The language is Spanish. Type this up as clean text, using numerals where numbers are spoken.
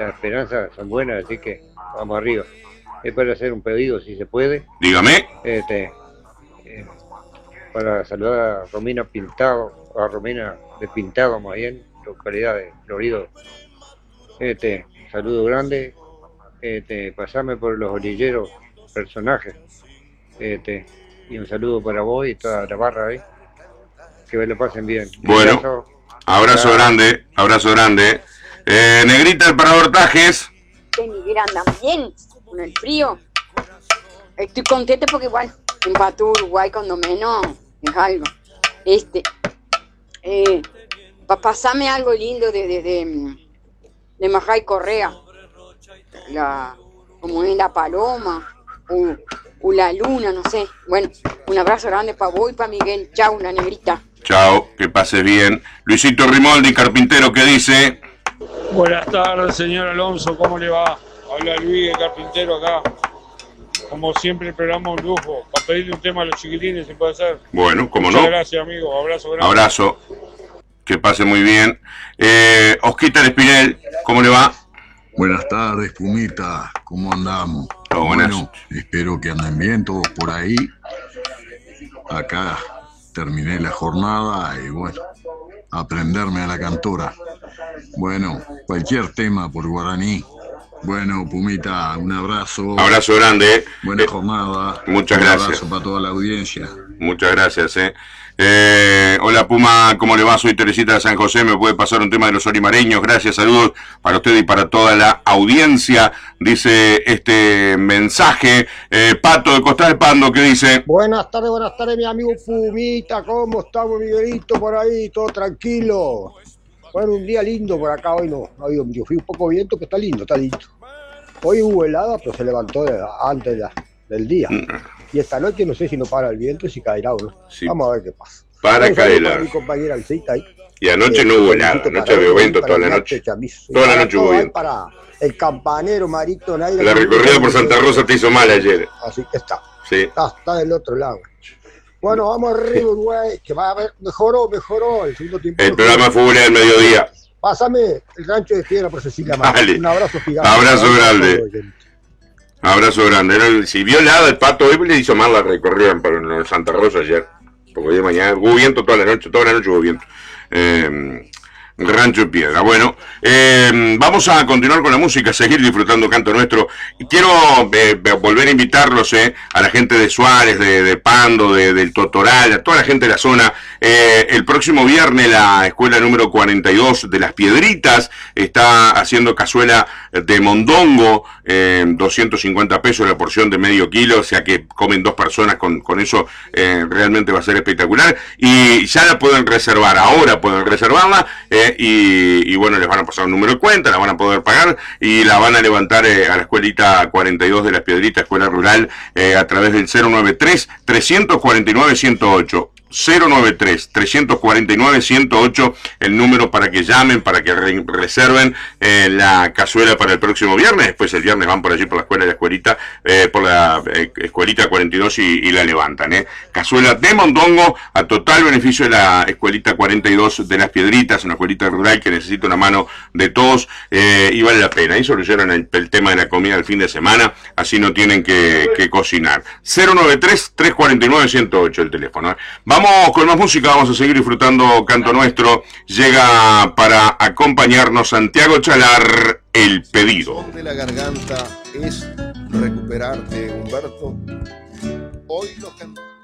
las esperanzas son buenas, así que vamos arriba. Es para hacer un pedido, si se puede. Dígame. Para saludar a Romina Pintado, a Romina de Pintado, más bien, localidad de Florido. Saludo grande. Pasame por los orilleros personajes. Y un saludo para vos y toda la barra ahí. Que me lo pasen bien. Bueno, abrazo grande, abrazo grande. Negrita, el parador Tajes. Miguel anda bien con el frío. Estoy contenta porque igual empató Uruguay cuando menos es algo. Pasame algo lindo de Majay Correa. Como es la paloma o la luna, no sé. Bueno, un abrazo grande para vos y para Miguel. Chau, la negrita. Chao, que pases bien. Luisito Rimoldi, carpintero, ¿qué dice? Buenas tardes, señor Alonso, ¿cómo le va? Habla Luis, el carpintero acá. Como siempre, el programa un lujo. Para pedirle un tema a los chiquitines, ¿se puede hacer? Bueno, como Muchas no. Gracias, amigo. Abrazo grande. Abrazo. Que pase muy bien. Osquita Espinel, ¿cómo le va? Buenas tardes, Pumita. ¿Cómo andamos? Todo buenas. Bueno, espero que anden bien todos por ahí. Acá terminé la jornada y bueno, aprenderme a la cantora. Bueno, cualquier tema por guaraní. Bueno, Pumita, un abrazo. Abrazo grande. Buena jornada. Muchas gracias. Un abrazo para toda la audiencia. Muchas gracias. Hola Puma, ¿cómo le va? Soy Teresita de San José, me puede pasar un tema de los olimareños. Gracias, saludos para usted y para toda la audiencia. Dice este mensaje. Pato de Costa de Pando, que dice: buenas tardes, mi amigo Pumita. ¿Cómo estamos, Miguelito, por ahí? Todo tranquilo. Bueno, un día lindo por acá hoy, no ha habido mucho frío, poco viento, que está lindo, está lindo. Hoy hubo helada, pero se levantó antes del día. Y esta noche no sé si no para el viento y si caerá o no. Sí. Vamos a ver qué pasa. Para caer. Mi compañera Alcita ahí. Y anoche no hubo nada, anoche había viento toda la noche. Toda la noche hubo viento. Para el campanero, Marito, Naira. La recorrida por Santa Rosa te hizo mal ayer. Así que está. Sí. Está del otro lado. Bueno, vamos arriba, Uruguay, que va a ver, mejoró el segundo tiempo. El programa fútbol del mediodía. Pásame el rancho de piedra por Cecilia Mar. Un abrazo gigante. Abrazo grande. Abrazo grande. Si vio helada el Pato, hoy le hizo mal la recorrida en Santa Rosa ayer. Porque hoy de mañana hubo viento toda la noche hubo viento. Rancho de Piedra. Bueno, vamos a continuar con la música, seguir disfrutando Canto Nuestro. Quiero volver a invitarlos a la gente de Suárez, de Pando, del Totoral, a toda la gente de la zona. El próximo viernes la escuela número 42 de Las Piedritas está haciendo cazuela de mondongo, 250 pesos la porción de medio kilo, o sea que comen 2 personas con eso, realmente va a ser espectacular. Y ya la pueden reservar, ahora pueden reservarla. Y bueno, les van a pasar un número de cuenta, la van a poder pagar y la van a levantar a la escuelita 42 de Las Piedritas, escuela rural, a través del 093-349-108. 093-349-108, el número para que llamen, para que reserven la cazuela para el próximo viernes. Después el viernes van por allí por la escuela de la escuelita, por la escuelita 42 y la levantan. Cazuela de mondongo a total beneficio de la escuelita 42 de Las Piedritas, una escuelita rural que necesita una mano de todos y vale la pena. Ahí solucionan el tema de la comida el fin de semana, así no tienen que cocinar. 093-349-108 el teléfono. Vamos con más música, vamos a seguir disfrutando Canto Nuestro. Llega para acompañarnos Santiago Chalar, El Pedido. De la garganta es recuperarte, Humberto. Hoy los